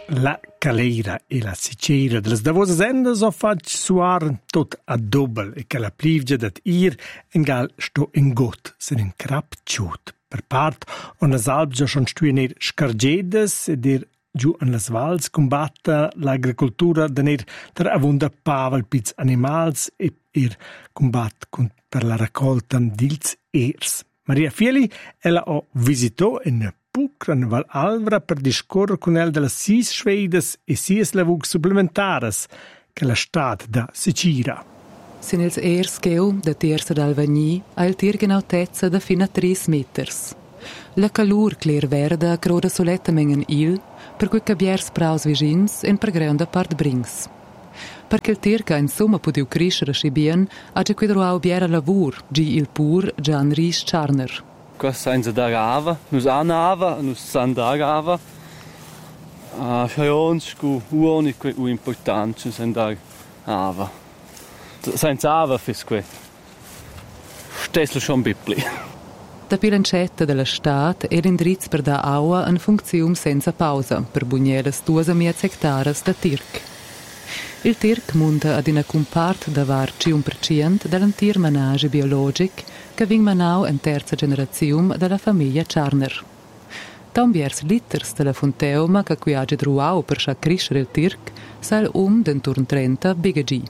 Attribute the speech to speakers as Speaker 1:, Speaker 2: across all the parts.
Speaker 1: La calera e la sicera delle davose endas ho fac suar tot a dobbel e che la plivgia dat ir en gal sto in got sen in crap ciut. Per part on las alps schon stuiner scargedes ed ir giù en las vals combatta l'agricoltura denir der avunda pavel piz animals e ir combat per la raccolta dils ers. Maria Fieli ella ho visitò in Pucran Val Alvra per discorrere con el delle sis sveidas e sis lavug supplementaras che la stat da Sicira.
Speaker 2: Sin ils ers cheu da Terza d'Alvagni ha il tir genautezza da fino a 3 meters. La calur clear verda croda solettament in il, per cui cabiers praus vigins en per granda part brings. Perché il tir che insomma potiu crescere sci bien, ha già quidroau biera lavur, gi il pur Gian Ries Charner.
Speaker 3: Questa è da rava, nus anava, nus san da rava. Schaions cu unico u importante sen da rava. Senza ava fisque. Stessel schon bibli.
Speaker 2: Da pilancetta della stat ed indrizz per da aua in funzione senza pausa per bugneles 2.000 hectares da tirc. Il tirc munta ad una compart da var 1% dell'antir manage biologic che ving manau in terza generazione della famiglia Charner. Tambiers liters della fonteuma che qui age druau per scha crescere il tirc sal d'entorn 30 bigagi.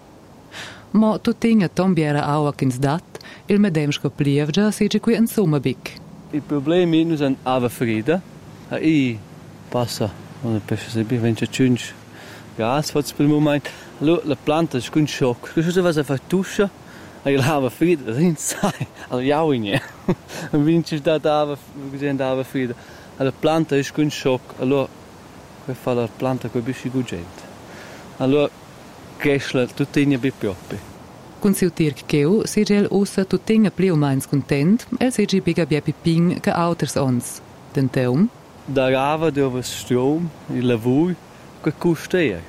Speaker 2: Ma tutinga tambiera aua kins dat il medem scoplievgia sige qui insomma big.
Speaker 3: Il problema è nus an ava frida. I passa on pesce se bi vence chunch. Gas fats per moment. Allora la planta è con shock. Cosa va a fare tuscia? E l'ava frida, non sai. Allora jauigne. Non vinci da ava, gesehen ava frida. La planta è con shock. Allora che fa la planta con bisci gugente. Allora cresce tutinha bi pioppi.
Speaker 2: Con siu tirc cheu sige el ossa tutinha pliu mains content, el sige biga bia piping ca auters ons. Den teum?
Speaker 3: Da rava dove strom, il lavoro, che costa.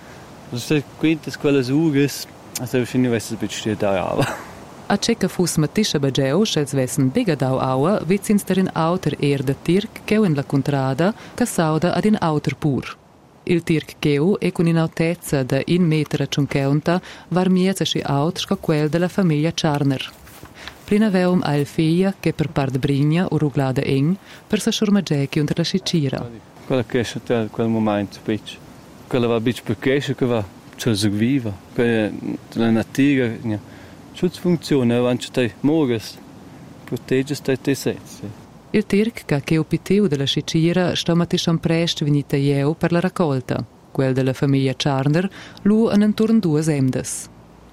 Speaker 3: Se quintas quelles uges, also wahrscheinlich weiß es bitte da rava.
Speaker 2: A cecca fus matischa bageu, schels wessen biga dau aua, vizins der in auter da tirc cheu in la contrada, ca sauda ad in auter pur. Il tirc cheu e con inautezza da 1 meter ciuncheunta var miezza sci aut sca quel della famiglia Charner. Plina veum a il figlia che per part brigna o ruglada eng per sa schurmagechi unter la Sicira.
Speaker 3: Quella che è quel momento, bitch. Quella va bitch per crescere, che va ciò viva. Quella la natura, tutto funziona, avanti stai morges, protegge stai te senza.
Speaker 2: Il tirc che o piteu della Sicira sta mattischam prest venita ieu per la raccolta, quel della famiglia Charner, lu an intorno 2 emdes.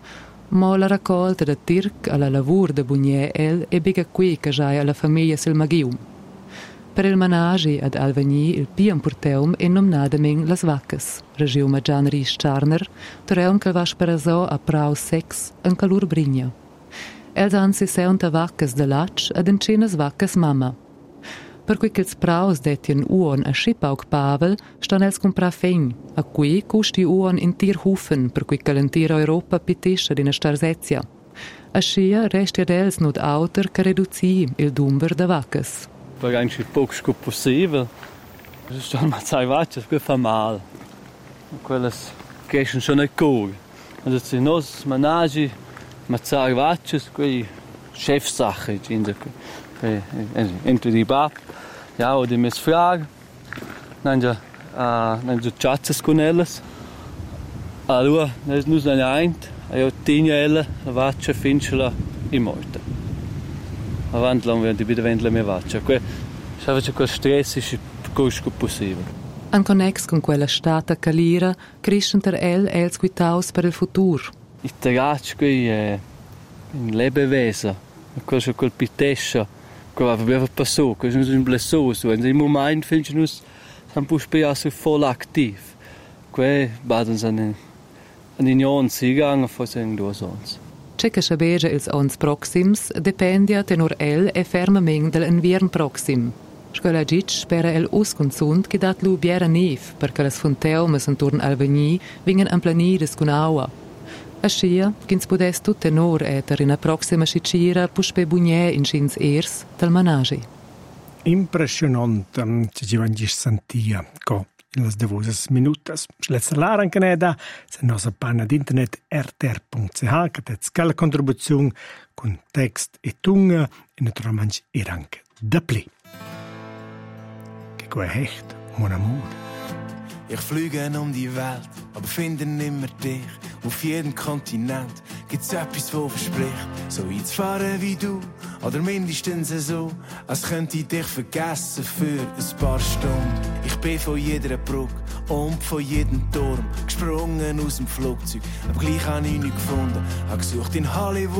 Speaker 2: Ma la raccolta da tirc alla lavur de bugné el e biga qui che giai alla famiglia Silmagium. Per il managi ad Alvagni il pian porteum e nomnadaming las vaccas, regiuma Gian Ries Charner, toreum che va sperazò a prau sex an calur brigna. Els han 60 vaccas de lac ad encenas vaccas mama. Per cui che ils praus detien uon a schipaug Pavel stan els compra feng, a cui custi uon in Tierhufen, per cui che l'intira Europa pitisce di una starzezia. A scia resti ad els nud auter che reduzi il dumber da vaccas.
Speaker 3: Per eigentlich poco possibile. Es stanno ma 2 vacche, che fa mal. Quelles crescen schon nicht gut. Also se nos managi ma 2 vacche, quei Chefsache in der entweder die Bab, ja, oder mis frag. Dann ja chatzes con elles. Allora, nes nus eint, io tinha ella vaccia fincela in morte. Avanti lang werden die wieder wendle mehr vaccia. Schaffe quel stress ist costo possibile.
Speaker 2: An connex con quella stata calira, crescen ter els quitaus per il futur.
Speaker 3: Il terrac qui è in lebewesen. Cosa quel pitescia, che aveva passato, che non sono blessoso. In moment findest du uns ein Puspia so voll aktiv. Que baden an union sigang for sen dos ons.
Speaker 2: Ceca sabeja ils ons proxims dependia tenor el e fermament del inviern proxim. Scola gic spera el usconsund che dat lu biera neve, perché las fonteumes intorno al Vagni vingen amplanides con aua. A scia, ch'ins pudes tut tenor eter in a proxima Sicira puspe bugnè in schins ers dal managi.
Speaker 1: Impressionant, ci ci van gis sentia, co in las davosas minutas. Schletzerlar anche neda, se nostra panna d'internet rtr.ch, che tets cala contribuzione con text e tunga, e naturalmente anche da pli. Che qua è echt, mon amour.
Speaker 4: Ich fliege die Welt, aber finde nimmer dich. Auf jedem Kontinent gibt's etwas, wo verspricht, so einzufahren wie du, oder mindestens so, als könnte ich dich vergessen für ein paar Stunden. Ich bin von jeder Brücke und von jedem Turm gesprungen aus dem Flugzeug, aber gleich habe ich nichts gefunden. Habe gesucht in Hollywood